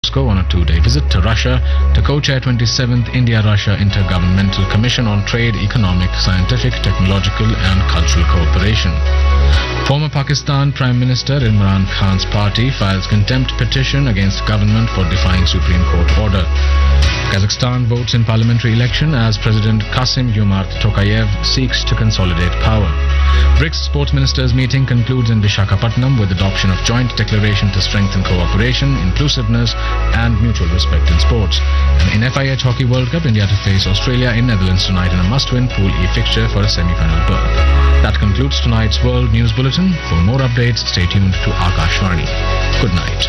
Moscow on a two-day visit to Russia to co-chair 27th India-Russia Intergovernmental Commission on Trade, Economic, Scientific, Technological and Cultural Cooperation. Former Pakistan Prime Minister Imran Khan's party files contempt petition against government for defying Supreme Court order. Kazakhstan votes in parliamentary election as President Kassym-Jomart Tokayev seeks to consolidate power. BRICS Sports Ministers meeting concludes in Visakhapatnam with adoption of joint declaration to strengthen cooperation, inclusiveness and mutual respect in sports. And in FIH Hockey World Cup, India to face Australia in Netherlands tonight in a must-win Pool E fixture for a semi-final berth. That concludes tonight's World News Bulletin. For more updates, stay tuned to Akashvani. Good night.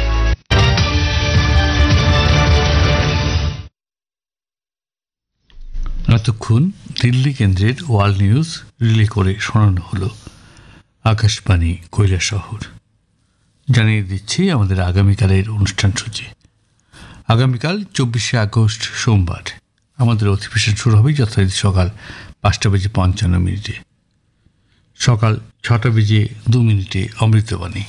এতক্ষণ দিল্লি কেন্দ্রের world news relay করে শোনানো হলো আকাশবাণী কৈলাসহর। জানিয়ে দিচ্ছি আমাদের আগামীকালের অনুষ্ঠান সূচি। আগামীকাল 24শে আগস্ট সোমবার আমাদের অধিবেশন শুরু হবে যথারীতি সকাল 5:55 সকাল 6:02 অমৃতবাণী।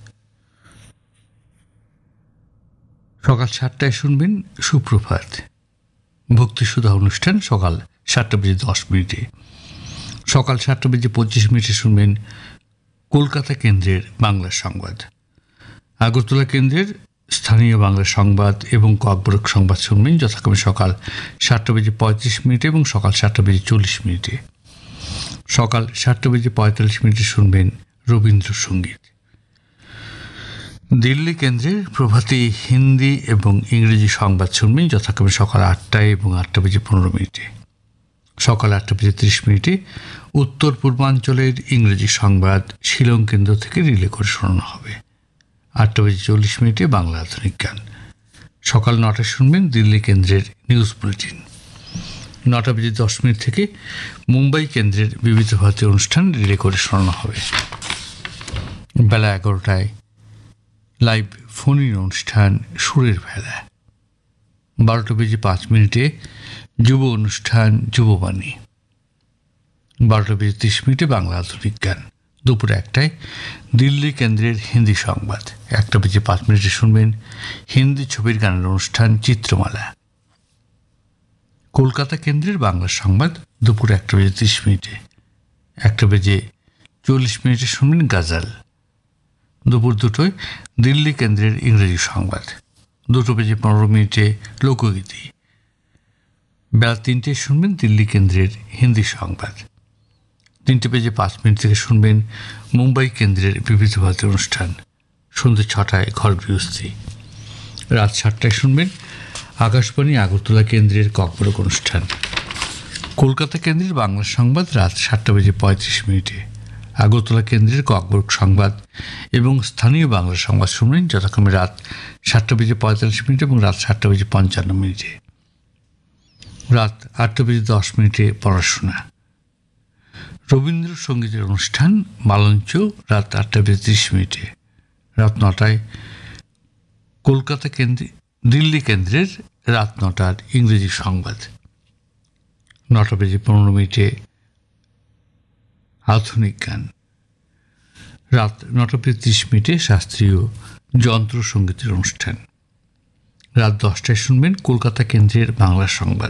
সকাল 7টায় শুনবেন সুপ্রভাত। ভক্তিসুধা অনুষ্ঠান সকাল 7:10 সকাল 7:25 শুনবেন কলকাতা কেন্দ্রের বাংলা সংবাদ। আগরতলা কেন্দ্রের স্থানীয় বাংলা সংবাদ এবং ককবরক সংবাদ শুনবেন যথাক্রমে সকাল 7:35 এবং সকাল 7:40। সকাল 7:45 শুনবেন রবীন্দ্রসঙ্গীত। দিল্লি কেন্দ্রের প্রভাতী হিন্দি এবং ইংরেজি সংবাদ শুনবেন যথাক্রমে সকাল 8টায় এবং 8:15। সকাল 8:30 উত্তর পূর্বাঞ্চলের ইংরেজি সংবাদ শিলং কেন্দ্র থেকে রিলে করে শোনানো হবে। 8:40 বাংলা আধুনিক গান। সকাল 9টায় শুনবেন দিল্লি কেন্দ্রের নিউজ বুলেটিন। 9:10 থেকে মুম্বাই কেন্দ্রের বিবিধ ভারতীয় অনুষ্ঠান রিলে করে শোনানো হবে। বেলা 11টায় লাইভ ফোন ইন অনুষ্ঠান সুরের ভেলা। 12:05 যুব অনুষ্ঠান যুববাণী। 12:30 বাংলা আধুনিক গান। দুপুর 1টায় দিল্লি কেন্দ্রের হিন্দি সংবাদ। 1:05 শুনবেন হিন্দি ছবির গানের অনুষ্ঠান চিত্রমালা। কলকাতা কেন্দ্রের বাংলা সংবাদ দুপুর 1:30। 1:40 শুনবেন গাজাল। দুপুর 2টায় দিল্লি কেন্দ্রের ইংরেজি সংবাদ। 2:15 লোকগীতি। বেলা 3টায় শুনবেন দিল্লি কেন্দ্রের হিন্দি সংবাদ। 3:05 থেকে শুনবেন মুম্বাই কেন্দ্রের বিবিধ ভারতীয় অনুষ্ঠান। সন্ধ্যে 6টায় ঘর গৃহস্থী। রাত 7টায় শুনবেন আকাশবাণী আগরতলা কেন্দ্রের ককবরক অনুষ্ঠান। কলকাতা কেন্দ্রের বাংলা সংবাদ রাত 7:35। আগরতলা কেন্দ্রের ককবরক সংবাদ এবং স্থানীয় বাংলা সংবাদ শুনবেন যথাক্রমে রাত 7:45 এবং রাত 7:55। রাত 8:10 পড়াশোনা। রবীন্দ্রসঙ্গীতের অনুষ্ঠান মালঞ্চ রাত 8:30। রাত 9টায় কলকাতা কেন্দ্রে দিল্লি কেন্দ্রের রাত 9টার ইংরেজি সংবাদ। 9:15 আধুনিক গান। রাত 9:30 শাস্ত্রীয় যন্ত্র সঙ্গীতের অনুষ্ঠান। রাত 10টায় শুনবেন কলকাতা কেন্দ্রের বাংলা সংবাদ।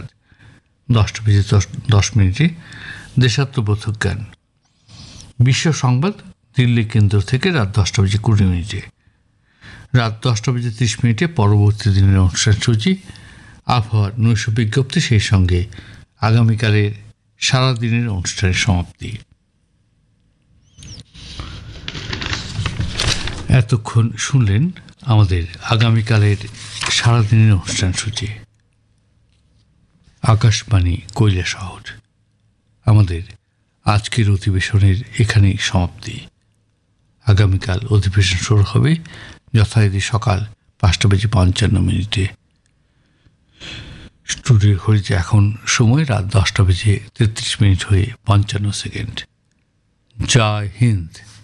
10:10 দেশাত্মবোধক গান। বিশ্ব সংবাদ দিল্লি কেন্দ্র থেকে রাত 10:20। রাত 10:30 পরবর্তী দিনের অনুষ্ঠান সূচি, আবহাওয়ার নৈশ বিজ্ঞপ্তি, সেই সঙ্গে আগামীকালের সারাদিনের অনুষ্ঠানের সমাপ্তি। এতক্ষণ শুনলেন আমাদের আগামীকালের সারাদিনের অনুষ্ঠান সূচি। আকাশবাণী কৈলাসহর। আমাদের আজকের অধিবেশনের এখানেই সমাপ্তি। আগামীকাল অধিবেশন শুরু হবে যথারীতি সকাল 5:55। স্টুডিও ঘড়িতে এখন সময় রাত 10:33 হয়ে 55। জয় হিন্দ।